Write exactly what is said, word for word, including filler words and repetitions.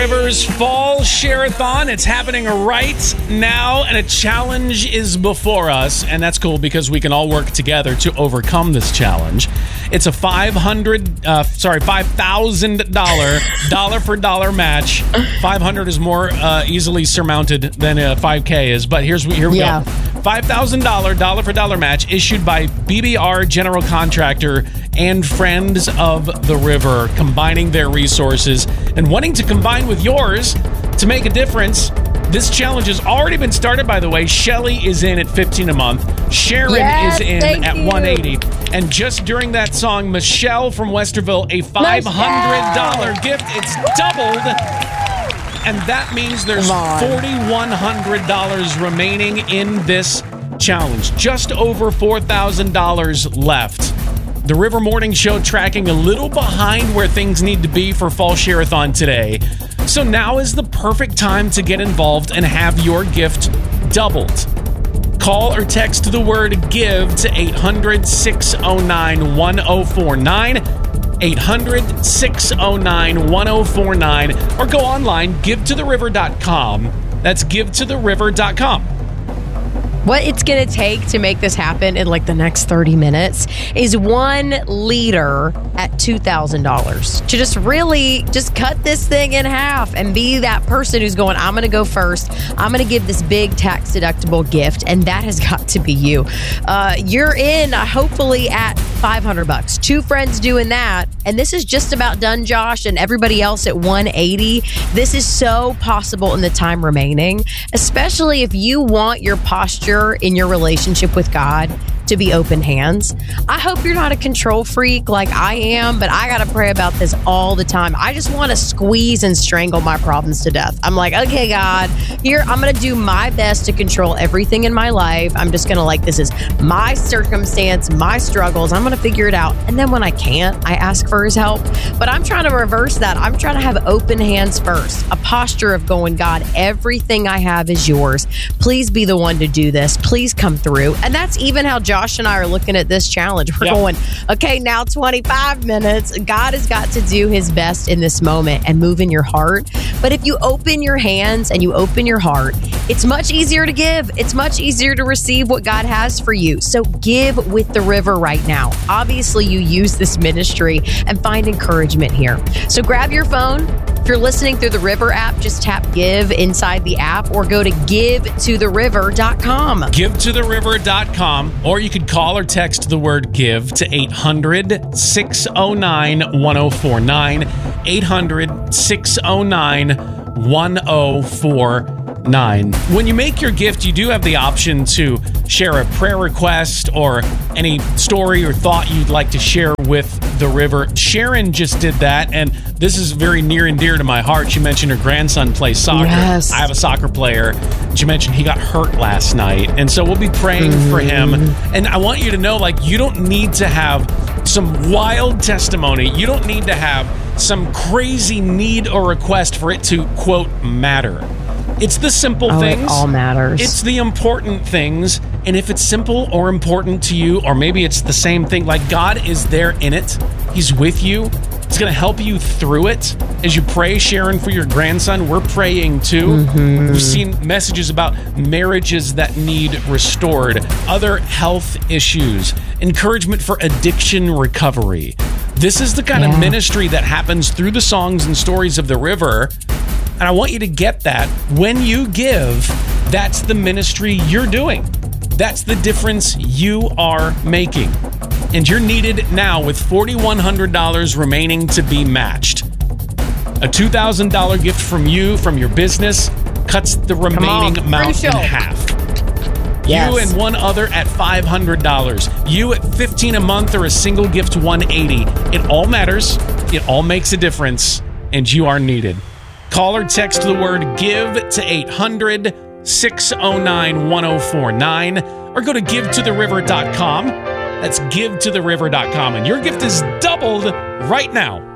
Rivers Fall Share-a-thon. It's happening right now, and a challenge is before us, and that's cool because we can all work together to overcome this challenge. It's a five hundred, uh, sorry, five thousand dollars dollar for dollar match. five hundred is more uh, easily surmounted than a five K is, but here's here we yeah. go. five thousand dollars dollar for dollar match issued by B B R General Contractor and Friends of the River, combining their resources and wanting to combine with yours to make a difference. This challenge has already been started, by the way. Shelly is in at fifteen a month. Sharon yes, is in at you. one eighty. And just during that song, Michelle from Westerville, a five hundred dollars Michelle. gift. It's doubled. And that means there's four thousand one hundred dollars remaining in this challenge. Just over four thousand dollars left. The River Morning Show tracking a little behind where things need to be for Fall Share-a-thon today. So now is the perfect time to get involved and have your gift doubled. Call or text the word GIVE to eight hundred, six oh nine, one oh four nine. eight hundred, six oh nine, one oh four nine. Or go online, give to the river dot com. That's give to the river dot com. What it's going to take to make this happen in like the next thirty minutes is one leader at two thousand dollars to just really just cut this thing in half and be that person who's going, I'm going to go first. I'm going to give this big tax deductible gift. And that has got to be you. Uh, you're in uh, hopefully at five hundred bucks. Two friends doing that. And this is just about done, Josh, and everybody else at one eighty. This is so possible in the time remaining, especially if you want your posture in your relationship with God to be open hands. I hope you're not a control freak like I am, but I got to pray about this all the time. I just want to squeeze and strangle my problems to death. I'm like, okay, God, here, I'm going to do my best to control everything in my life. I'm just going to like, this is my circumstance, my struggles. I'm going to figure it out. And then when I can't, I ask for his help. But I'm trying to reverse that. I'm trying to have open hands first, a posture of going, God, everything I have is yours. Please be the one to do this. Please come through. And that's even how Josh and I are looking at this challenge. We're yep. going, okay, now twenty-five minutes. God has got to do his best in this moment and move in your heart. But if you open your hands and you open your heart, it's much easier to give. It's much easier to receive what God has for you. So give with the river right now. Obviously, you use this ministry and find encouragement here. So grab your phone. If you're listening through the River app, just tap give inside the app or go to give to the river dot com. give to the river dot com, or you could call or text the word give to eight hundred, six oh nine, one oh four nine. eight hundred, six oh nine, one oh four nine. When you make your gift, you do have the option to share a prayer request or any story or thought you'd like to share with the River. Sharon just did that, and this is very near and dear to my heart. She mentioned her grandson plays soccer. Yes. I have a soccer player. She mentioned he got hurt last night, and so we'll be praying mm. for him. And I want you to know, like, you don't need to have some wild testimony. You don't need to have some crazy need or request for it to, quote, matter. It's the simple oh, things. It all matters. It's the important things. And if it's simple or important to you, or maybe it's the same thing, like God is there in it. He's with you. It's going to help you through it. As you pray, Sharon, for your grandson, we're praying too. Mm-hmm. We've seen messages about marriages that need restored, other health issues, encouragement for addiction recovery. This is the kind yeah. of ministry that happens through the songs and stories of the River. And I want you to get that. When you give, that's the ministry you're doing. That's the difference you are making. And you're needed now with four thousand one hundred dollars remaining to be matched. A two thousand dollars gift from you, from your business, cuts the remaining amount Crucial. in half. Yes. You and one other at five hundred dollars. You at fifteen dollars a month or a single gift one hundred eighty dollars. It all matters. It all makes a difference. And you are needed. Call or text the word GIVE to eight hundred, six oh nine, one oh four nine or go to give to the river dot com. That's give to the river dot com. And your gift is doubled right now.